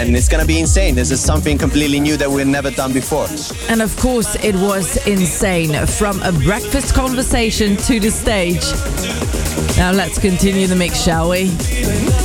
And it's going to be insane. This is something completely new that we've never done before. And of course it was insane. From a breakfast conversation to the stage. Now let's continue the mix, shall we?